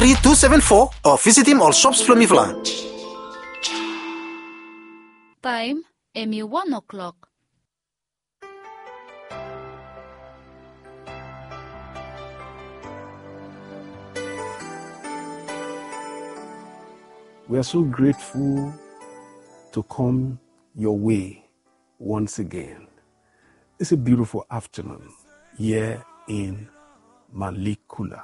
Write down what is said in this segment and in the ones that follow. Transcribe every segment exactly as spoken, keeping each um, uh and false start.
three two seven four or visit him on Shops Flomivla. Time, M U one o'clock. We are so grateful to come your way once again. It's a beautiful afternoon here in Malikula.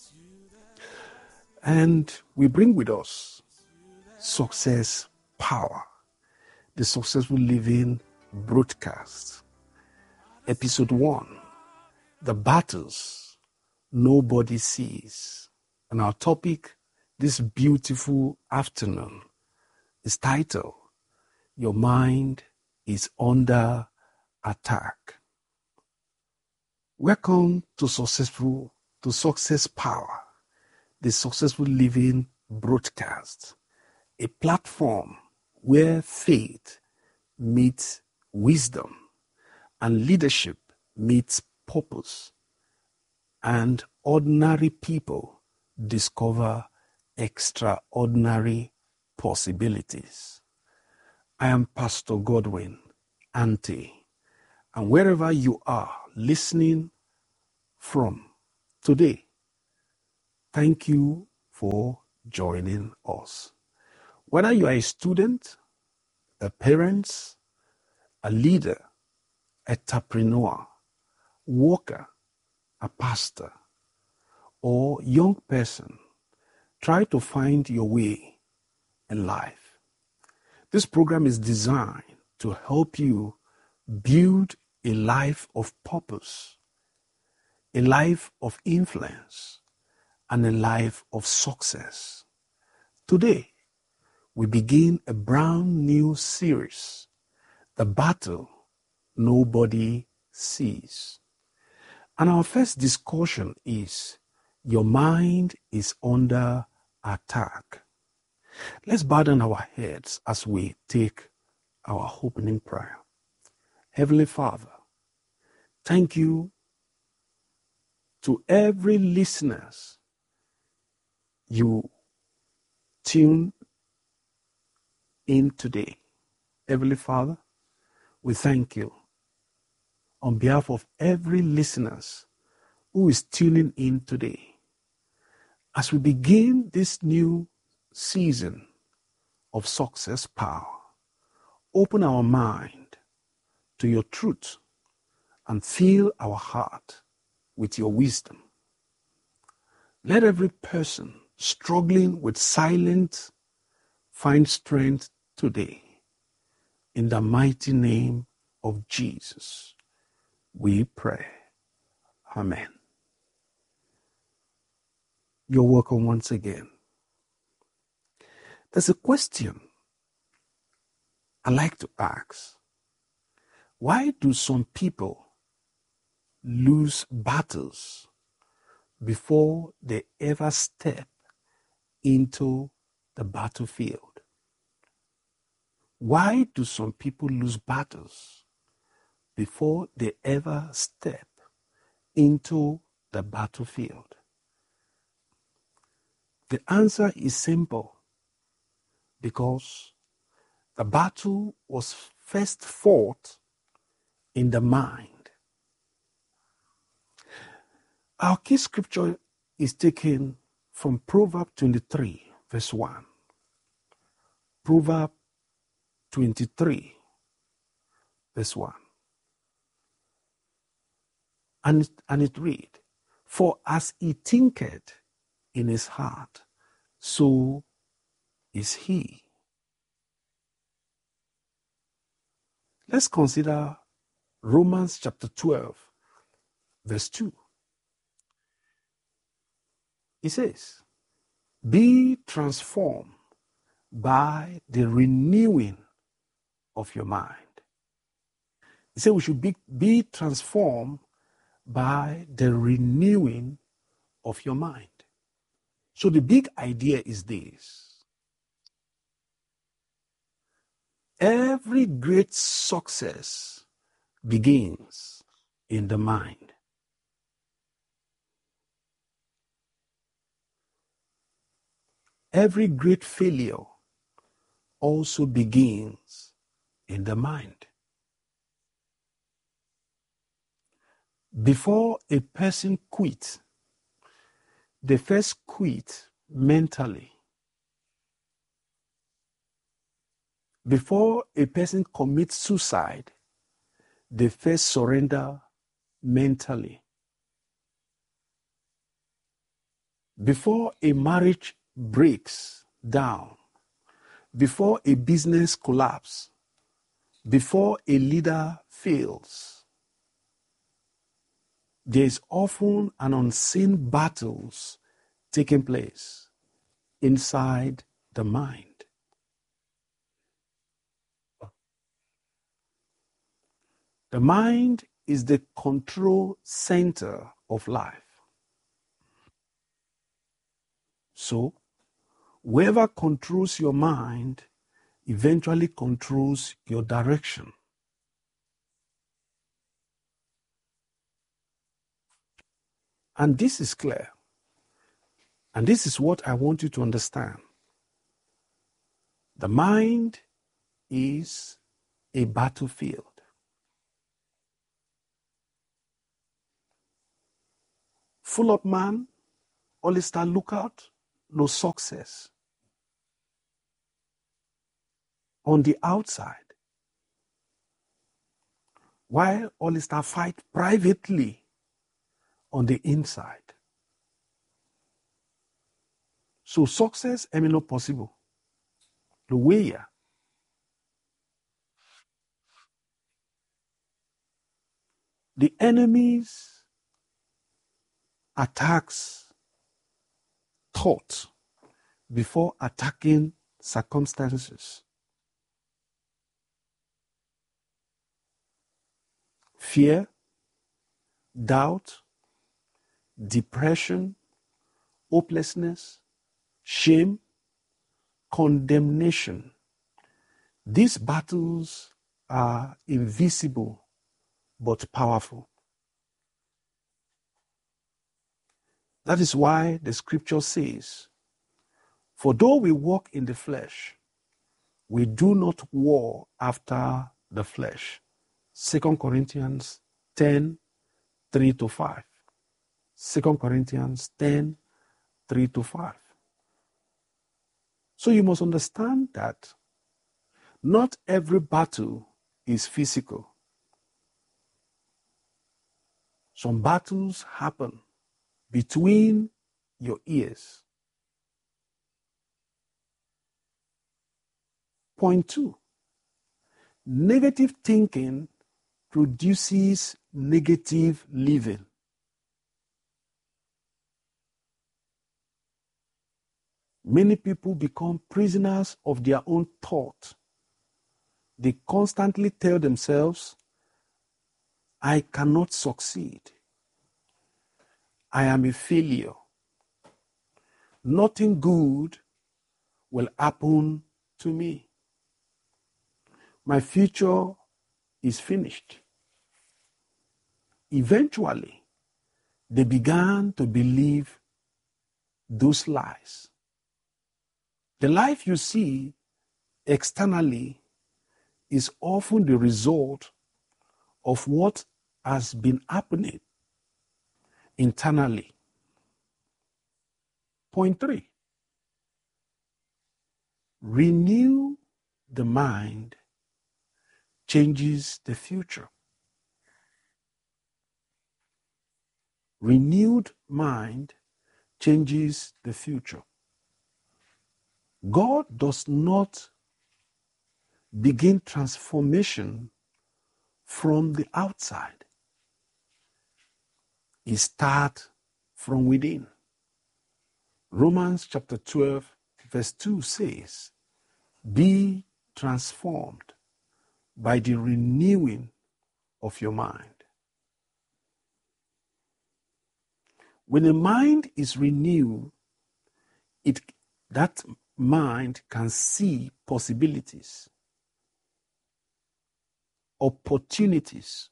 And we bring with us Success Power, the Successful Living broadcast. Episode one, The Battles Nobody Sees. And our topic this beautiful afternoon is titled, Your Mind is Under Attack. Welcome to Successful, to Success Power, the Successful Living broadcast, a platform where faith meets wisdom and leadership meets purpose, and ordinary people discover extraordinary possibilities. I am Pastor Godwin Ante, and wherever you are listening from today, thank you for joining us. Whether you are a student, a parent, a leader, a entrepreneur, worker, a pastor, or young person, try to find your way in life. This program is designed to help you build a life of purpose, a life of influence, and a life of success. Today, we begin a brand new series, The Battle Nobody Sees. And our first discussion is, Your Mind is Under Attack. Let's bow down our heads as we take our opening prayer. Heavenly Father, thank you to every listener you tune in today. Heavenly Father, we thank you on behalf of every listener who is tuning in today. As we begin this new season of Success Power, open our mind to your truth and fill our heart with your wisdom. Let every person struggling with silence find strength today. In the mighty name of Jesus, we pray. Amen. You're welcome once again. There's a question I like to ask. Why do some people lose battles before they ever step into the battlefield? Why do some people lose battles before they ever step into the battlefield? The answer is simple, because the battle was first fought in the mind. Our key scripture is taken from Proverbs twenty-three, verse one. Proverbs twenty-three, verse one. And it, and it read, For as he thinketh in his heart, so is he. Let's consider Romans chapter twelve, verse two. It says, Be transformed by the renewing of your mind. It says we should be, be transformed by the renewing of your mind. So the big idea is this. Every great success begins in the mind. every great failure also begins in the mind. Before a person quits, they first quit mentally. Before a person commits suicide, they first surrender mentally. Before a marriage breaks down, before a business collapses, before a leader fails, there is often an unseen battles taking place inside the mind. The mind is the control center of life. So, whoever controls your mind eventually controls your direction. And this is clear. And this is what I want you to understand. The mind is a battlefield. Full up man, Hollister lookout, no success. On the outside, while Hollister fight privately on the inside. So success is not possible. The way the enemy's attacks thought before attacking circumstances. Fear, doubt, depression, hopelessness, shame, condemnation. These battles are invisible but powerful. That is why the scripture says, for though we walk in the flesh, we do not war after the flesh. Second Corinthians ten, three to five. Second Corinthians ten, three to five. So you must understand that not every battle is physical. Some battles happen between your ears. Point two, negative thinking produces negative living. Many people become prisoners of their own thought. They constantly tell themselves, I cannot succeed. I am a failure. Nothing good will happen to me. My future is finished. Eventually, they began to believe those lies. The life you see externally is often the result of what has been happening internally. Point three, renew the mind changes the future. Renewed mind changes the future. God does not begin transformation from the outside. He starts from within. Romans chapter twelve, verse two says, be transformed by the renewing of your mind. When a mind is renewed, it that mind can see possibilities, opportunities.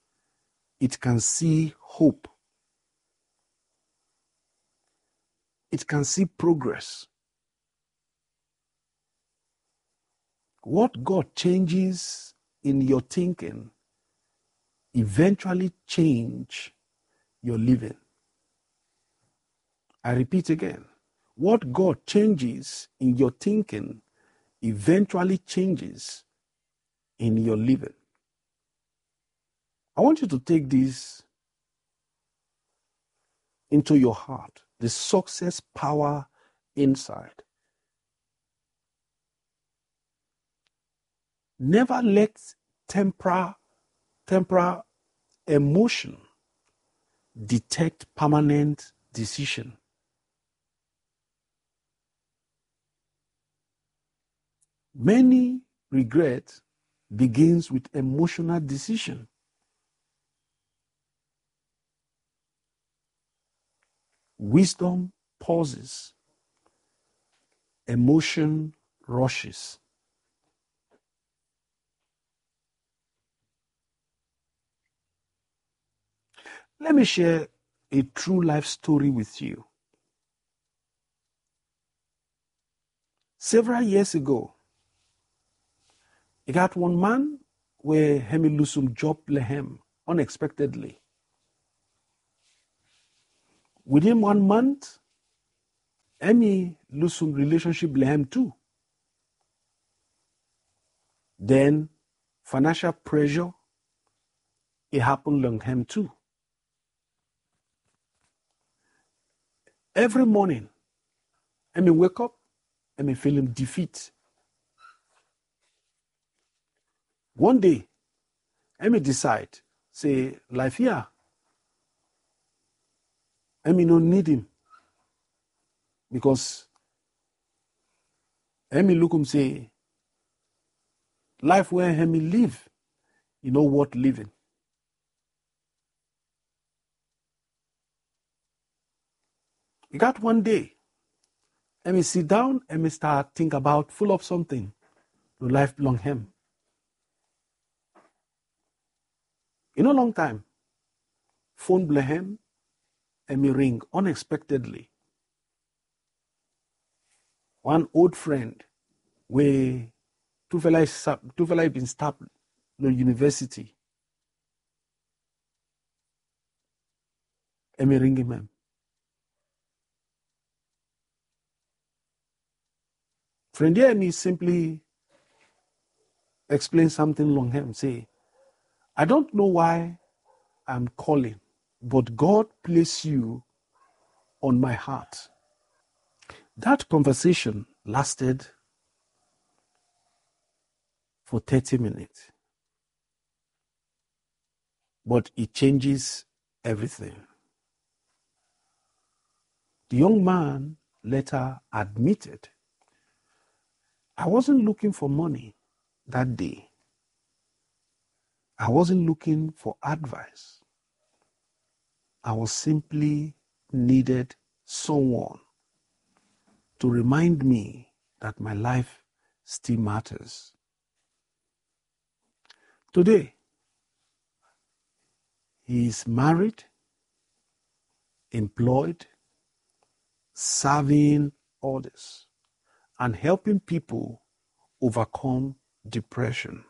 It can see hope. it can see progress. What God changes in your thinking eventually change your living. I repeat again. What God changes in your thinking eventually changes in your living. I want you to take this into your heart, the success power inside. Never let temporal, temporal emotion detect permanent decision. Many regret begins with emotional decision. Wisdom pauses. Emotion rushes. Let me share a true life story with you. Several years ago, I got one man where Hemi lose some job lehem unexpectedly. Within one month, Hemi lose some relationship lehem too. Then financial pressure, it happened on him too. Every morning, Hemi wake up, Hemi feeling defeat. One day, Hemi decide, say, life here, Hemi no need him. Because Hemi look him say, life where Hemi live, you know what living. You got one day, Hemi sit down, Hemi start think about full of something. The life belong him. In a long time, phone blehem, Hemi ring unexpectedly. One old friend, where two fellas two fellas been stopped the university. Hemi ring him. Friend here, Hemi simply explain something long him. Say, I don't know why I'm calling, but God placed you on my heart. That conversation lasted for thirty minutes. But it changes everything. The young man later admitted, I wasn't looking for money that day. I wasn't looking for advice. I was simply needed someone to remind me that my life still matters. Today, he is married, employed, serving others, and helping people overcome depression.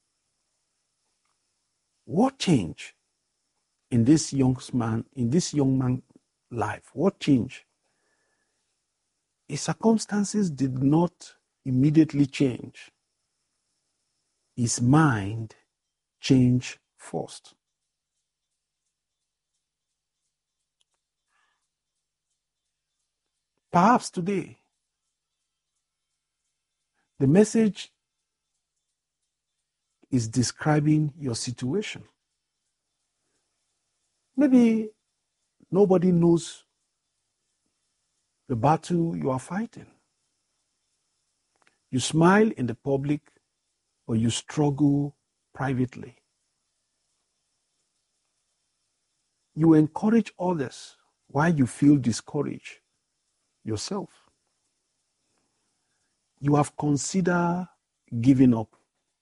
What changed in this young man, in this young man's life? What changed? His circumstances did not immediately change. His mind changed first. Perhaps today, the message is describing your situation. Maybe nobody knows the battle you are fighting. You smile in the public, or you struggle privately. You encourage others while you feel discouraged yourself. You have considered giving up.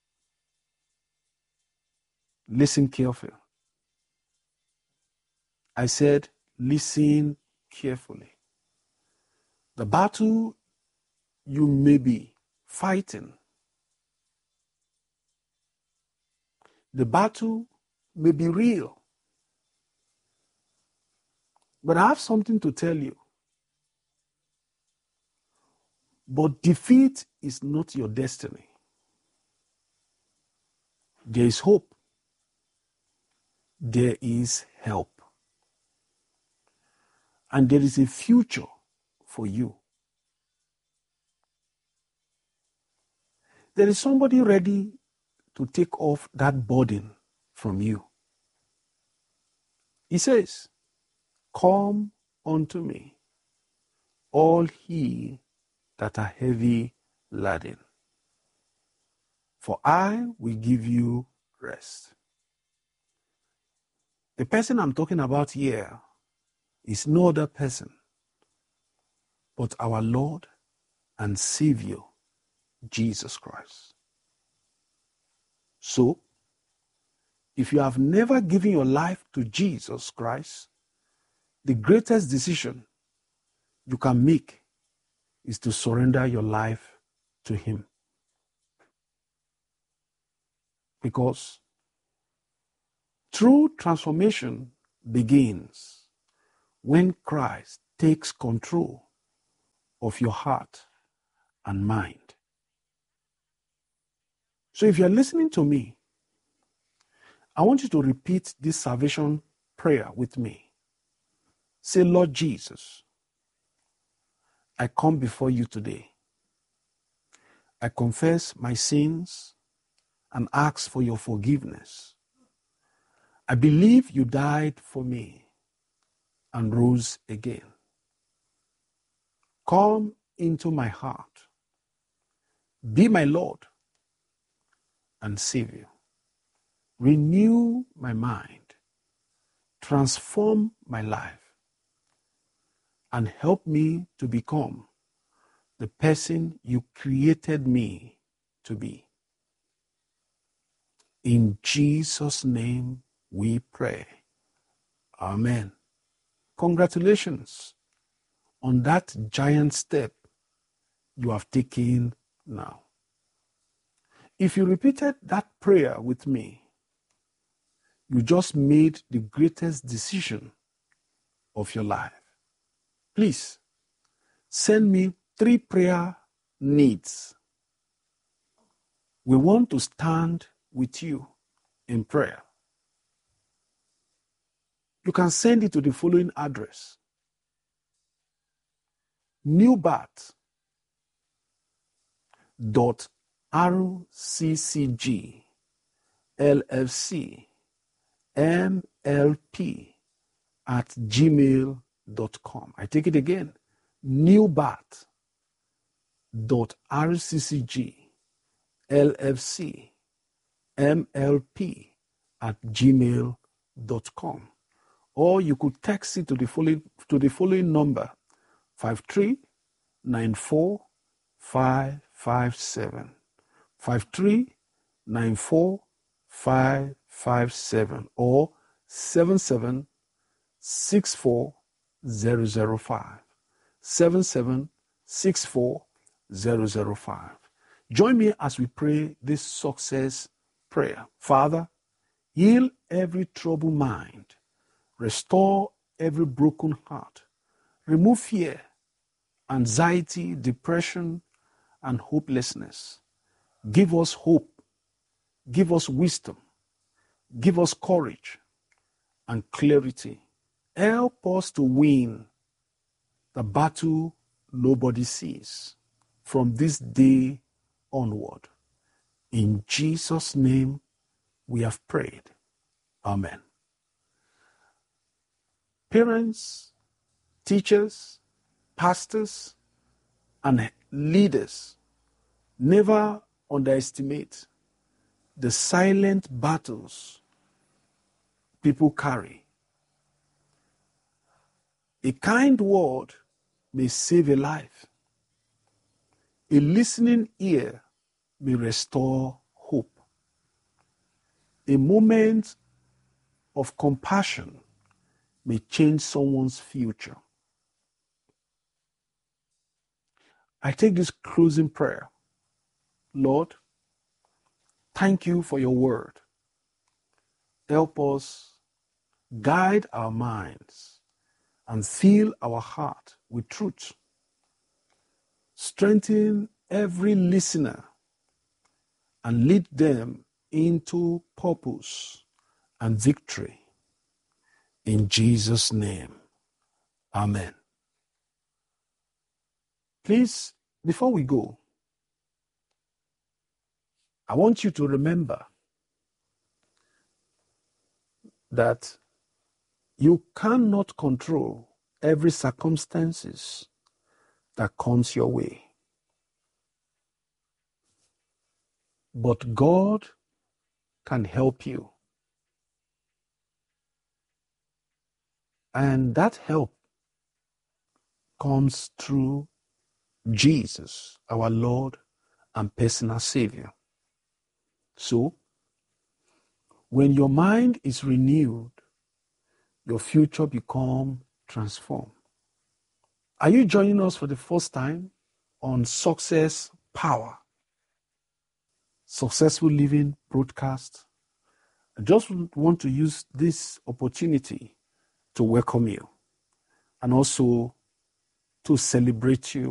Listen carefully. I said, listen carefully. The battle you may be fighting, the battle may be real. But I have something to tell you. But defeat is not your destiny. There is hope. There is help. And there is a future for you. There is somebody ready to take off that burden from you. He says, "Come unto me, all ye that are heavy laden, for I will give you rest." The person I'm talking about here is no other person but our Lord and Savior, Jesus Christ. So, if you have never given your life to Jesus Christ, the greatest decision you can make is to surrender your life to Him. Because true transformation begins when Christ takes control of your heart and mind. So if you're listening to me, I want you to repeat this salvation prayer with me. Say, "Lord Jesus, I come before you today. I confess my sins and ask for your forgiveness. I believe you died for me and rose again. Come into my heart. Be my Lord and Savior. Renew my mind. Transform my life. And help me to become the person you created me to be. In Jesus' name we pray. Amen." Congratulations on that giant step you have taken now. If you repeated that prayer with me, you just made the greatest decision of your life. Please send me three prayer needs. We want to stand with you in prayer. You can send it to the following address: newbat dot r c c g l f c m l p at gmail dot com. I take it again: newbat dot r c c g l f c m l p at gmail dot com. Or you could text it to the following to the following number: five three nine four five five seven. five three nine four five five seven or seven seven six four zero zero five. seven seven six four zero zero five. Join me as we pray this success prayer. Father, heal every troubled mind. Restore every broken heart. Remove fear, anxiety, depression, and hopelessness. Give us hope. Give us wisdom. Give us courage and clarity. Help us to win the battle nobody sees from this day onward. In Jesus' name we have prayed. Amen. Parents, teachers, pastors, and leaders, never underestimate the silent battles people carry. A kind word may save a life. A listening ear may restore hope. A moment of compassion may change someone's future. I take this closing prayer. Lord, thank you for your word. Help us guide our minds and fill our heart with truth. Strengthen every listener and lead them into purpose and victory. In Jesus' name, amen. Please, before we go, I want you to remember that you cannot control every circumstances that comes your way. But God can help you. And that help comes through Jesus, our Lord and personal Savior. So, when your mind is renewed, your future becomes transformed. Are you joining us for the first time on Success Power? Successful Living broadcast? I just want to use this opportunity to welcome you and also to celebrate you